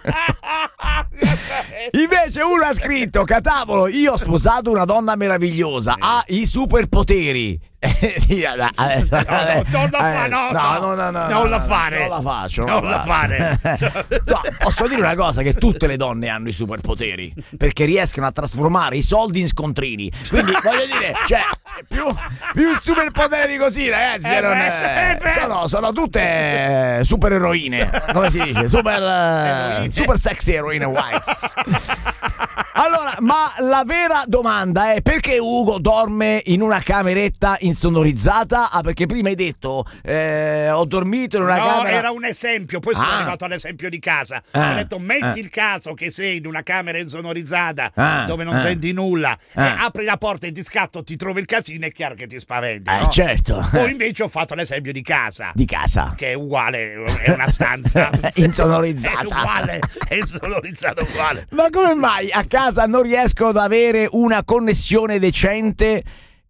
Invece uno ha scritto: Catavolo, io ho sposato una donna meravigliosa, ha i superpoteri. Sì, non la faccio. No, posso dire una cosa, che tutte le donne hanno i superpoteri, perché riescono a trasformare i soldi in scontrini. Quindi voglio dire, cioè, più il superpotere di così, ragazzi, sono tutte super eroine, come si dice, super sexy eroine whites. Allora, ma la vera domanda è: perché Ugo dorme in una cameretta insonorizzata? Perché prima hai detto ho dormito in una camera. No, era un esempio, poi sono arrivato all'esempio di casa. Ho detto: metti il caso che sei in una camera insonorizzata dove non senti nulla, e apri la porta e ti scatto, ti trovi il casino, è chiaro che ti spaventi, no? Certo. Poi invece ho fatto l'esempio di casa. Di casa. Che è uguale, è una stanza insonorizzata. È uguale, è insonorizzata uguale. Ma come mai a casa non riesco ad avere una connessione decente?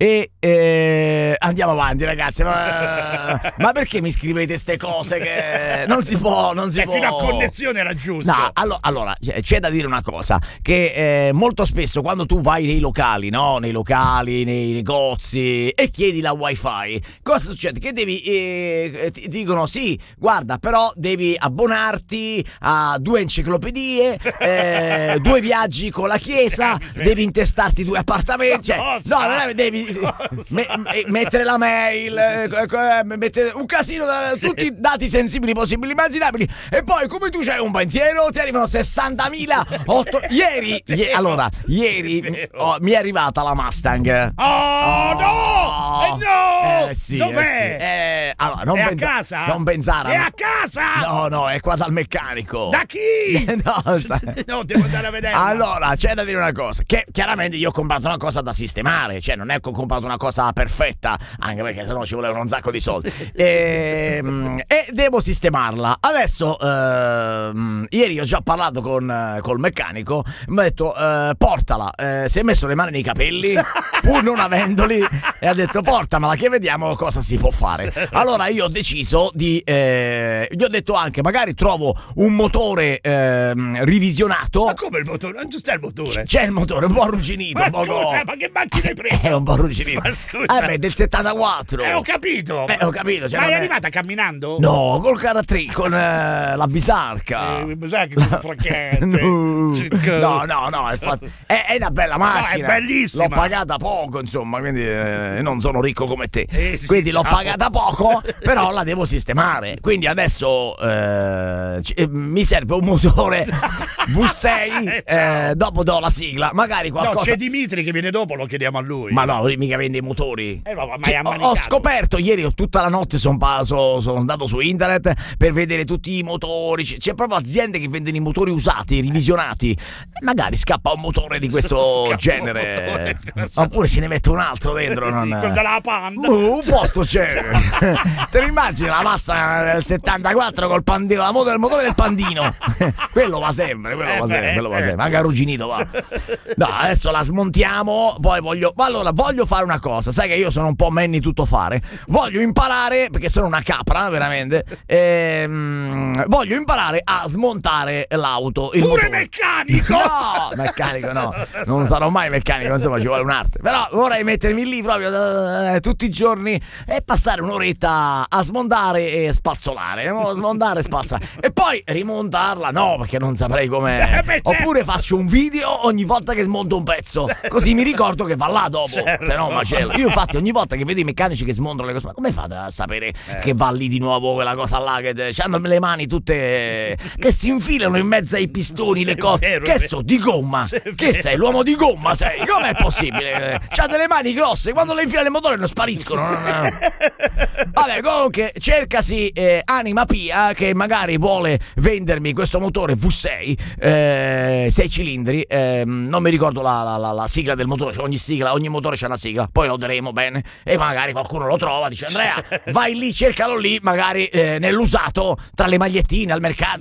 E andiamo avanti, ragazzi. Ma perché mi scrivete ste cose che non si può? Fino a connessione era giusto. No, allora c'è da dire una cosa, che molto spesso quando tu vai nei locali, no? Nei locali, nei negozi, e chiedi la wifi, cosa succede? Che devi ti dicono: sì, guarda, però devi abbonarti a 2 enciclopedie, 2 viaggi con la chiesa, devi intestarti 2 appartamenti, cioè, no, devi mettere la mail, mettere un casino, tutti i dati sensibili possibili immaginabili, e poi come tu c'hai un pensiero ti arrivano 60.000 ieri mi è arrivata la Mustang. No! Sì, dov'è? Allora, non è a casa? Non pensare. È a casa? No, è qua dal meccanico. Da chi? No, devo andare a vedere. Allora, c'è da dire una cosa, che chiaramente io ho comprato una cosa da sistemare, cioè non è che ho comprato una cosa perfetta, anche perché sennò ci volevano un sacco di soldi, e devo sistemarla. Adesso ieri ho già parlato col meccanico, mi ha detto portala, si è messo le mani nei capelli pur non avendoli e ha detto portamela che vediamo cosa si può fare. Allora io ho deciso gli ho detto anche magari trovo un motore revisionato. Ma come il motore? Non c'è il motore? C'è il motore un po' arrugginito. Ma scusa, ma che macchina hai preso? È un po' arrugginito. Ma scusa. Del 74. Ho capito. Cioè, ma è arrivata camminando? No, col carattri, con la bisarca. Mi sa che sono fracchette. No, è una bella macchina. No, è bellissima. L'ho pagata poco, insomma, quindi non sono ricco come te. Sì, quindi l'ho pagata poco, però la devo sistemare. Quindi adesso mi serve un motore V6, dopo do la sigla, magari qualcosa. No, c'è Dimitri che viene dopo, lo chiediamo a lui. Ma no, mica vende i motori. Ho scoperto ieri, tutta la notte sono andato su internet per vedere tutti i motori. C'è proprio aziende che vendono i motori usati, revisionati. Magari scappa un motore di questo genere, oppure se ne mette un altro dentro. Quello della Panda. Un posto c'è. Te lo immagini la massa del 74 col pandino, la moto del motore del pandino? Quello va sempre, anche arrugginito va. No, adesso la smontiamo. Poi voglio fare una cosa. Sai che io sono un po' Manny tuttofare. Voglio imparare, perché sono una capra veramente, voglio imparare a smontare l'auto, il pure motore. Meccanico. No, meccanico no, non sarò mai meccanico, insomma ci vuole un'arte. Però vorrei mettermi lì proprio tutti i giorni e passare un'oretta a smontare e spazzolare, smontare e spazzare, e poi rimontarla, no, perché non saprei come. Oppure faccio un video ogni volta che smonto un pezzo, così mi ricordo che va là dopo, se no macello. Io infatti ogni volta che vedo i meccanici che smontano le cose, ma come fate a sapere che va lì di nuovo quella cosa là, che hanno le mani tutte che si infilano in mezzo ai pistoni, le cose che so di gomma, che sei l'uomo di gomma, sei, com'è possibile? C'ha delle mani grosse, quando le infila nel motore non spariscono. Vabbè, comunque cercasi Anima Pia, che magari vuole vendermi questo motore V6 6 cilindri, non mi ricordo la sigla del motore, cioè ogni motore c'ha una sigla, poi lo daremo bene e magari qualcuno lo trova, dice Andrea vai lì, cercalo lì, magari nell'usato tra le magliettine al mercato, magari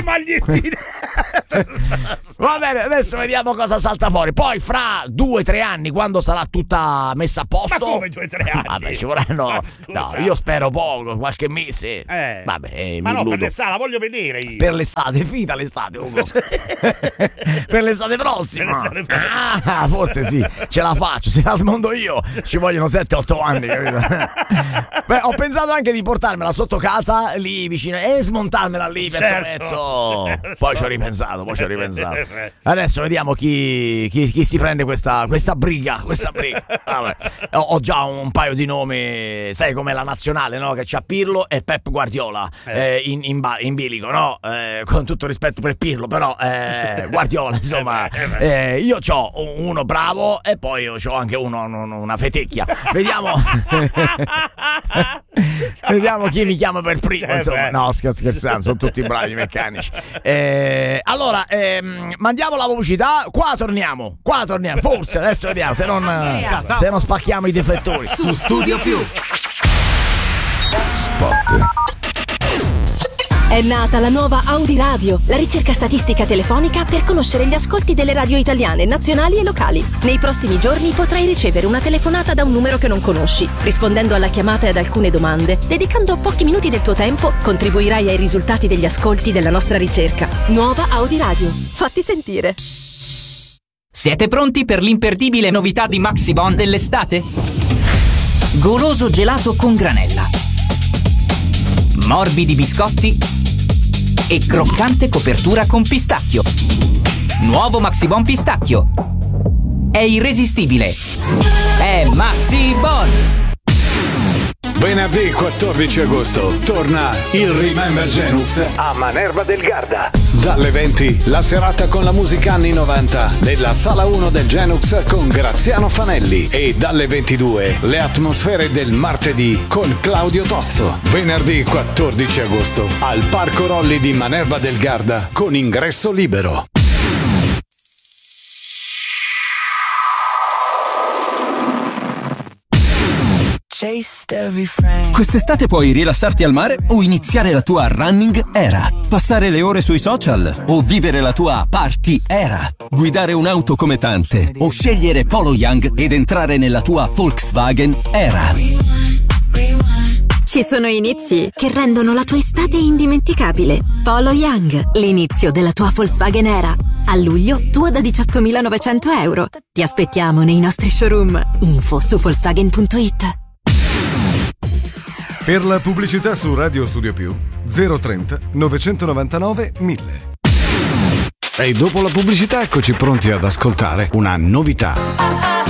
i magliettini. Va bene, adesso vediamo cosa salta fuori. Poi fra 2-3 anni, quando sarà tutta messa a posto. Ma come 2-3 anni? Vabbè, ci vorranno. No, io spero poco, qualche mese. Vabbè, ma no, per l'estate, la voglio vedere io. Per l'estate, finita l'estate, Ugo. Per l'estate prossima. Forse sì, ce la faccio. Se la smondo io, ci vogliono 7-8 anni, capito? Beh, ho pensato anche di portarmela sotto casa, lì vicino, e smontarmela lì pezzo. Poi ci ho ripensato. Adesso vediamo chi si prende questa briga. Vabbè. Ho già un paio di nomi, sai com'è la nazionale, no? Che c'ha Pirlo e Pep Guardiola in bilico, no? Con tutto rispetto per Pirlo, però Guardiola, insomma, io c'ho uno bravo e poi io c'ho anche una fetecchia. Vediamo chi mi chiama per primo, insomma. No, scherzando, sono tutti bravi meccanici. Allora, mandiamo la pubblicità, qua torniamo, forse, adesso vediamo, se non spacchiamo i deflettori. Su Studio Più. Spot. È nata la nuova Audi Radio, la ricerca statistica telefonica per conoscere gli ascolti delle radio italiane, nazionali e locali. Nei prossimi giorni potrai ricevere una telefonata da un numero che non conosci. Rispondendo alla chiamata e ad alcune domande, dedicando pochi minuti del tuo tempo, contribuirai ai risultati degli ascolti della nostra ricerca. Nuova Audi Radio. Fatti sentire. Siete pronti per l'imperdibile novità di Maxibon dell'estate? Goloso gelato con granella, morbidi biscotti e croccante copertura con pistacchio. Nuovo Maxibon pistacchio. È irresistibile. È Maxibon. Venerdì 14 agosto torna il Remember Genux a Manerva del Garda. Dalle 20 la serata con la musica anni 90 nella sala 1 del Genux con Graziano Fanelli e dalle 22 le atmosfere del martedì con Claudio Tozzo. Venerdì 14 agosto al Parco Rolli di Manerva del Garda con ingresso libero. Quest'estate puoi rilassarti al mare o iniziare la tua running era, passare le ore sui social o vivere la tua party era, guidare un'auto come tante o scegliere Polo Young ed entrare nella tua Volkswagen era. Ci sono inizi che rendono la tua estate indimenticabile. Polo Young, l'inizio della tua Volkswagen era. A luglio, tua da 18.900 euro. Ti aspettiamo nei nostri showroom. Info su Volkswagen.it. Per la pubblicità su Radio Studio Più 030 999 1000. E dopo la pubblicità eccoci pronti ad ascoltare una novità.